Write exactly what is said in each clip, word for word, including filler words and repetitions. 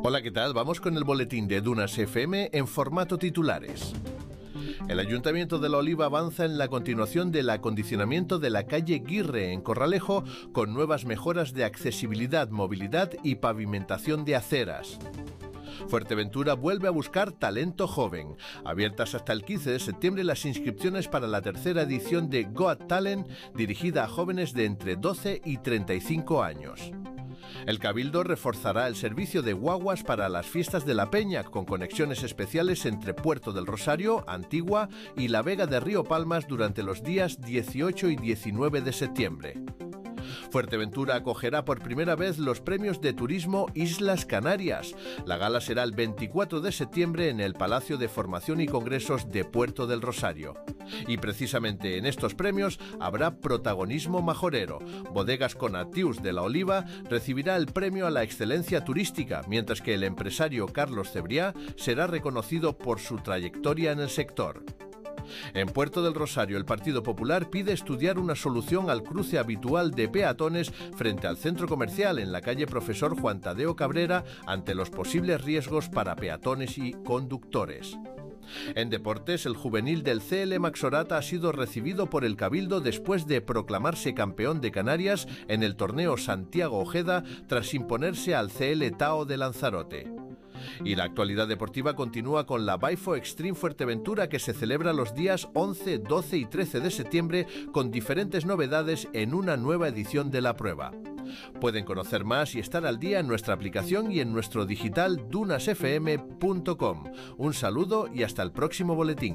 Hola, ¿qué tal? Vamos con el boletín de Dunas F M en formato titulares. El Ayuntamiento de La Oliva avanza en la continuación del acondicionamiento de la calle Guirre en Corralejo con nuevas mejoras de accesibilidad, movilidad y pavimentación de aceras. Fuerteventura vuelve a buscar talento joven. Abiertas hasta el quince de septiembre las inscripciones para la tercera edición de Got Talent, dirigida a jóvenes de entre doce y treinta y cinco años. El Cabildo reforzará el servicio de guaguas para las fiestas de la Peña, con conexiones especiales entre Puerto del Rosario, Antigua y la Vega de Río Palmas durante los días dieciocho y diecinueve de septiembre. Fuerteventura acogerá por primera vez los premios de turismo Islas Canarias. La gala será el veinticuatro de septiembre en el Palacio de Formación y Congresos de Puerto del Rosario. Y precisamente en estos premios habrá protagonismo majorero. Bodegas Conatius de La Oliva recibirá el premio a la excelencia turística, mientras que el empresario Carlos Cebriá será reconocido por su trayectoria en el sector. En Puerto del Rosario, el Partido Popular pide estudiar una solución al cruce habitual de peatones frente al centro comercial en la calle Profesor Juan Tadeo Cabrera ante los posibles riesgos para peatones y conductores. En deportes, el juvenil del C L Maxorata ha sido recibido por el Cabildo después de proclamarse campeón de Canarias en el torneo Santiago Ojeda tras imponerse al C L Tao de Lanzarote. Y la actualidad deportiva continúa con la Baifo Extreme Fuerteventura, que se celebra los días once, doce y trece de septiembre con diferentes novedades en una nueva edición de la prueba. Pueden conocer más y estar al día en nuestra aplicación y en nuestro digital dunas f m punto com. Un saludo y hasta el próximo boletín.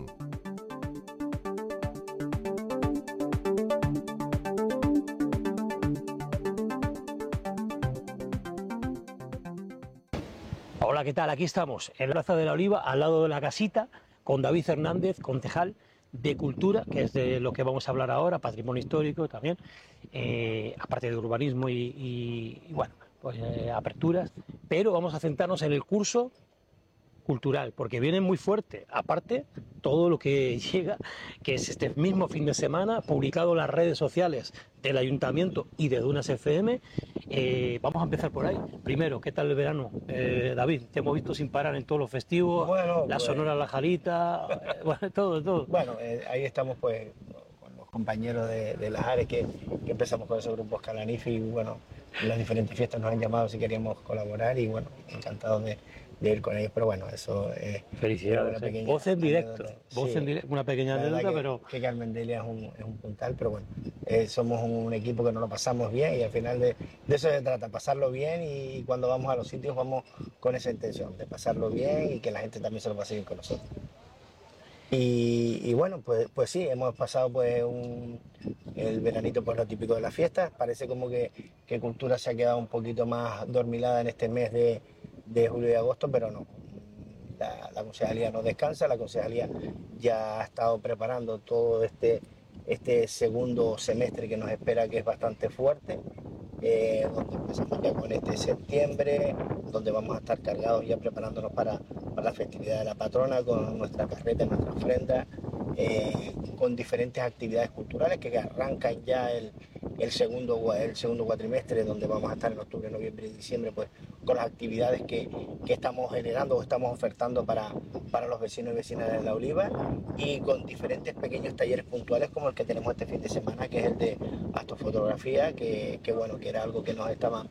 Hola, ¿qué tal? Aquí estamos, en la Plaza de la Oliva, al lado de la casita, con David Hernández, concejal de Cultura, que es de lo que vamos a hablar ahora, patrimonio histórico también, eh, aparte de urbanismo y, y, y bueno, pues eh, aperturas, pero vamos a centrarnos en el curso cultural, porque viene muy fuerte, aparte todo lo que llega, que es este mismo fin de semana, publicado en las redes sociales del Ayuntamiento y de Dunas F M. Eh, vamos a empezar por ahí. Primero, ¿qué tal el verano? Eh, David, te hemos visto sin parar en todos los festivos, bueno, la pues, Sonora La Jalita, eh, bueno, todo, todo. Bueno, eh, ahí estamos pues con los compañeros de, de las Ares que, que empezamos con esos grupos Calanifi y bueno, en las diferentes fiestas nos han llamado si queríamos colaborar y bueno, encantados de, de ir con ellos, pero bueno, eso es... Eh, Felicidades, eh. voz en directo, voz sí, en directo, una pequeña anécdota, que, pero... que Carmen Delia es un, es un puntal, pero bueno, eh, somos un equipo que nos lo pasamos bien y al final de, de eso se trata, pasarlo bien y cuando vamos a los sitios vamos con esa intención, de pasarlo bien y que la gente también se lo pase bien con nosotros. Y, y bueno, pues, pues sí, hemos pasado pues un, el veranito pues lo típico de las fiestas, parece como que, que Cultura se ha quedado un poquito más dormilada en este mes de, de julio y agosto, pero no, la, la concejalía no descansa, la concejalía ya ha estado preparando todo este, este segundo semestre que nos espera, que es bastante fuerte, eh, donde empezamos ya con este septiembre, donde vamos a estar cargados ya preparándonos para, para la festividad de la patrona, con nuestra carreta, nuestra ofrenda, eh, con diferentes actividades culturales que arrancan ya el, el, segundo, el segundo cuatrimestre, donde vamos a estar en octubre, noviembre y diciembre, pues con las actividades que, que estamos generando o estamos ofertando para, para los vecinos y vecinas de La Oliva y con diferentes pequeños talleres puntuales como el que tenemos este fin de semana, que es el de astrofotografía, que, que bueno, que era algo que nos estaba